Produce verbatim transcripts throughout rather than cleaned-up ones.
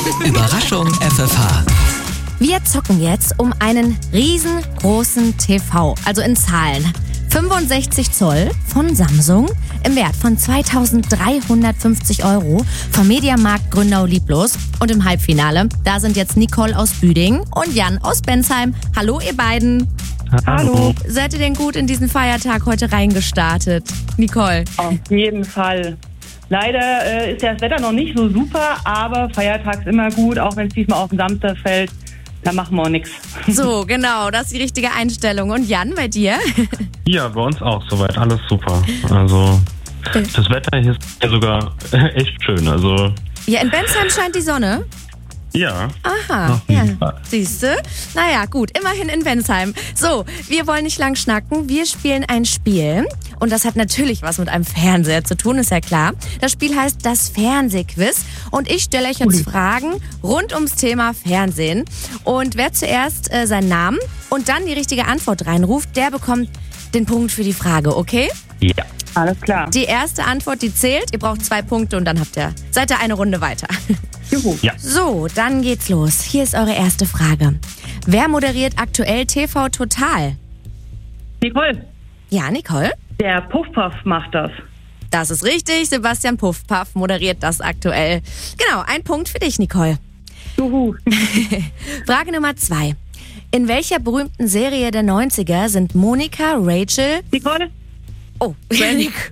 Überraschung F F H. Wir zocken jetzt um einen riesengroßen T V, also in Zahlen. fünfundsechzig Zoll von Samsung im Wert von zweitausenddreihundertfünfzig Euro vom Mediamarkt Grünau-Lieblos. Und im Halbfinale, da sind jetzt Nicole aus Büdingen und Jan aus Bensheim. Hallo ihr beiden. Hallo. Seid ihr denn gut in diesen Feiertag heute reingestartet? Nicole? Auf jeden Fall. Leider äh, ist ja das Wetter noch nicht so super, aber Feiertag ist immer gut, auch wenn es diesmal auf den Samstag fällt. Da machen wir auch nichts. So, genau, das ist die richtige Einstellung. Und Jan, bei dir? Ja, bei uns auch soweit. Alles super. Also, das Wetter hier ist ja sogar echt schön. Also, Ja, in Bensheim scheint die Sonne. ja. Aha, Auf jeden ja, Fall. siehste. Naja, gut, immerhin in Bensheim. So, wir wollen nicht lang schnacken, wir spielen ein Spiel. Und das hat natürlich was mit einem Fernseher zu tun, ist ja klar. Das Spiel heißt das Fernsehquiz. Und ich stelle euch jetzt Fragen rund ums Thema Fernsehen. Und wer zuerst äh, seinen Namen und dann die richtige Antwort reinruft, der bekommt den Punkt für die Frage, okay? Ja. Alles klar. Die erste Antwort, die zählt. Ihr braucht zwei Punkte und dann habt ihr, seid ihr eine Runde weiter. Juhu. Ja. So, dann geht's los. Hier ist eure erste Frage. Wer moderiert aktuell T V Total? Nicole, Ja, Nicole? der Puffpuff macht das. Das ist richtig. Sebastian Puffpaff moderiert das aktuell. Genau, ein Punkt für dich, Nicole. Juhu. Frage Nummer zwei. In welcher berühmten Serie der neunziger sind Monika, Rachel... Nicole? Oh, Nic-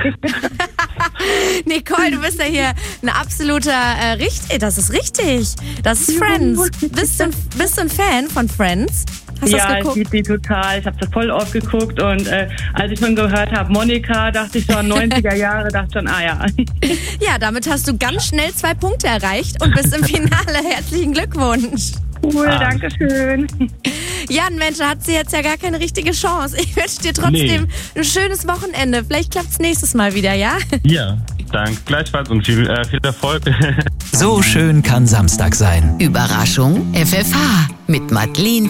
Nicole, du bist ja hier ein absoluter äh, richtig. Das ist richtig. Das ist Friends. Bist du, bist du ein Fan von Friends? Hast du Ja, das ich geguckt? liebe die total. Ich habe das voll oft geguckt und äh, als ich schon gehört habe, Monika, dachte ich schon, neunziger Jahre, dachte schon, ah ja. Ja, damit hast du ganz schnell zwei Punkte erreicht und bist im Finale. Herzlichen Glückwunsch. Cool, Ah. danke schön. Jan, Mensch, da hat sie jetzt ja gar keine richtige Chance. Ich wünsche dir trotzdem Nee. ein schönes Wochenende. Vielleicht klappt's nächstes Mal wieder, ja? Ja. Danke gleichfalls und viel, äh, viel Erfolg. So schön kann Samstag sein. Überraschung F F H mit Madeleine